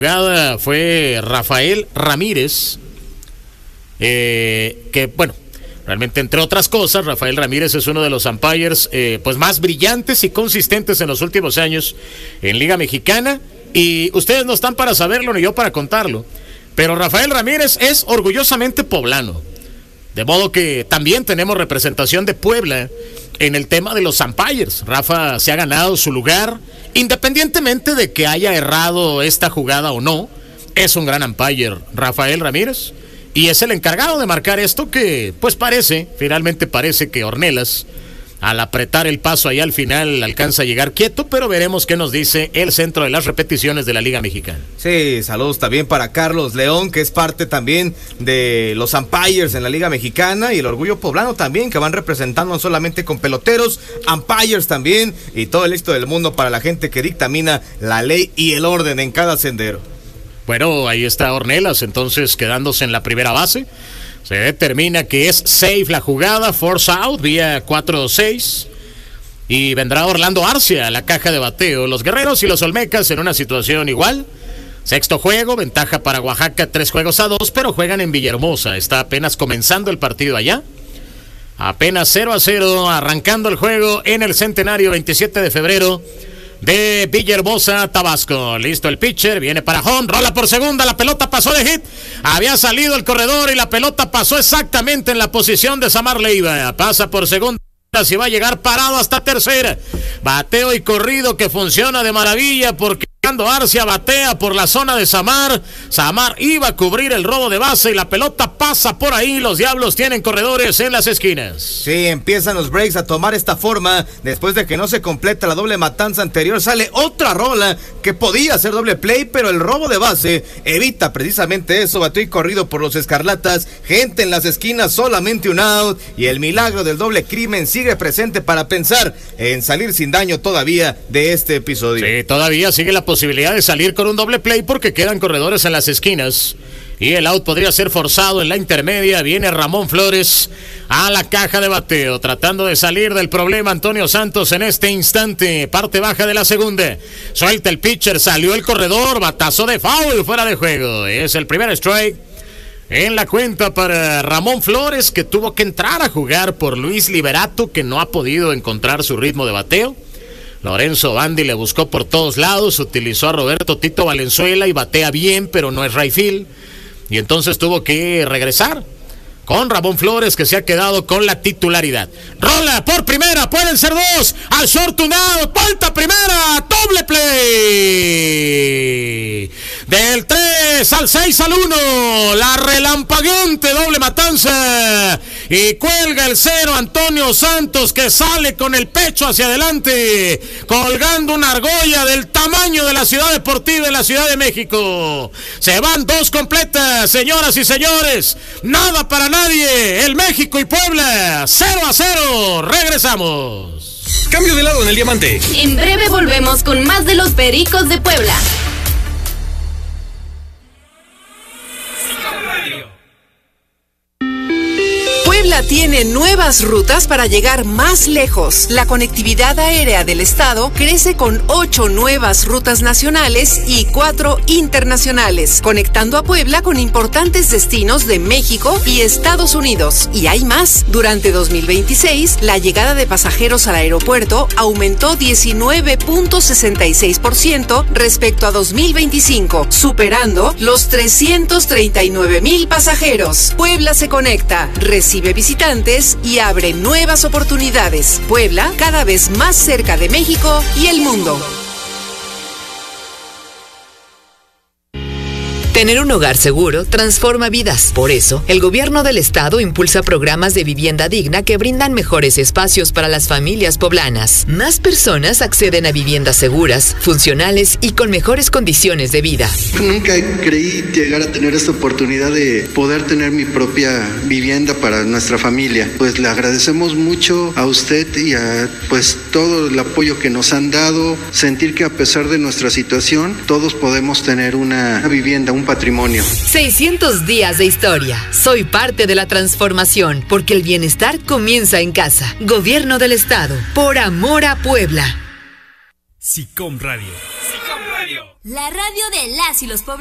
jugada fue Rafael Ramírez, que bueno, realmente entre otras cosas, Rafael Ramírez es uno de los umpires pues más brillantes y consistentes en los últimos años en Liga Mexicana, y ustedes no están para saberlo ni yo para contarlo, pero Rafael Ramírez es orgullosamente poblano, de modo que también tenemos representación de Puebla en el tema de los umpires. Rafa se ha ganado su lugar, independientemente de que haya errado esta jugada o no. Es un gran umpire Rafael Ramírez, y es el encargado de marcar esto que, pues finalmente parece que Ornelas, al apretar el paso ahí al final, alcanza a llegar quieto, pero veremos qué nos dice el centro de las repeticiones de la Liga Mexicana. Sí, saludos también para Carlos León, que es parte también de los umpires en la Liga Mexicana, y el orgullo poblano también, que van representando no solamente con peloteros, umpires también, y todo el éxito del mundo para la gente que dictamina la ley y el orden en cada sendero. Bueno, ahí está Ornelas, entonces quedándose en la primera base. Se determina que es safe la jugada, force out, vía 4-6. Y vendrá Orlando Arcia a la caja de bateo. Los Guerreros y los Olmecas en una situación igual. Sexto juego, ventaja para Oaxaca, 3-2, pero juegan en Villahermosa. Está apenas comenzando el partido allá. Apenas 0-0, arrancando el juego en el Centenario, 27 de febrero. De Villahermosa, Tabasco. Listo el pitcher, viene para home, rola por segunda, la pelota pasó de hit. Había salido el corredor y la pelota pasó exactamente en la posición de Samar Leiva. Pasa por segunda, si va a llegar parado hasta tercera. Bateo y corrido que funciona de maravilla, porque Arcia batea por la zona de Samar. Samar iba a cubrir el robo de base y la pelota pasa por ahí. Los Diablos tienen corredores en las esquinas. Sí, empiezan los breaks a tomar esta forma. Después de que no se completa la doble matanza anterior, sale otra rola que podía ser doble play, pero el robo de base evita precisamente eso. Bateo y corrido por los Escarlatas. Gente en las esquinas, solamente un out, y el milagro del doble crimen sigue presente para pensar en salir sin daño todavía de este episodio. Sí, todavía sigue la posibilidad de salir con un doble play porque quedan corredores en las esquinas y el out podría ser forzado en la intermedia. Viene Ramón Flores a la caja de bateo tratando de salir del problema. Antonio Santos en este instante, parte baja de la segunda, suelta el pitcher, salió el corredor, batazo de foul, fuera de juego. Es el primer strike en la cuenta para Ramón Flores, que tuvo que entrar a jugar por Luis Liberato, que no ha podido encontrar su ritmo de bateo. Lorenzo Bandi le buscó por todos lados, utilizó a Roberto Tito Valenzuela y batea bien, pero no es right field. Y entonces tuvo que regresar con Ramón Flores, que se ha quedado con la titularidad. Rola por primera, pueden ser dos, al short un out, vuelta primera, doble play. Del 3 al 6 al 1, la relampagueante doble matanza. Y cuelga el cero Antonio Santos, que sale con el pecho hacia adelante, colgando una argolla del tamaño de la Ciudad Deportiva en la Ciudad de México. Se van dos completas, señoras y señores. Nada para nadie. El México y Puebla, 0-0. Regresamos. Cambio de lado en el diamante. En breve volvemos con más de los Pericos de Puebla. Puebla tiene nuevas rutas para llegar más lejos. La conectividad aérea del estado crece con 8 nuevas rutas nacionales y 4 internacionales, conectando a Puebla con importantes destinos de México y Estados Unidos. Y hay más. Durante 2026, la llegada de pasajeros al aeropuerto aumentó 19.66% respecto a 2025, superando los 339,000 pasajeros. Puebla se conecta, recibe visitantes y abre nuevas oportunidades. Puebla, cada vez más cerca de México y el mundo. Tener un hogar seguro transforma vidas. Por eso, el gobierno del estado impulsa programas de vivienda digna que brindan mejores espacios para las familias poblanas. Más personas acceden a viviendas seguras, funcionales y con mejores condiciones de vida. Nunca creí llegar a tener esta oportunidad de poder tener mi propia vivienda para nuestra familia. Pues le agradecemos mucho a usted y a todo el apoyo que nos han dado. Sentir que a pesar de nuestra situación, todos podemos tener una vivienda, un patrimonio. 600 días de historia. Soy parte de la transformación, porque el bienestar comienza en casa. Gobierno del Estado, por amor a Puebla. SICOM Radio. SICOM Radio. La radio de las y los poblanos.